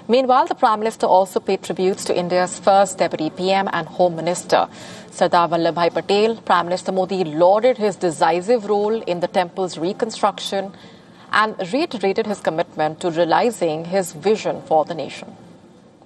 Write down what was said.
Meanwhile, the Prime Minister also paid tributes to India's first Deputy PM and Home Minister, Sardar Vallabhbhai Patel. Prime Minister Modi lauded his decisive role in the temple's reconstruction and reiterated his commitment to realizing his vision for the nation.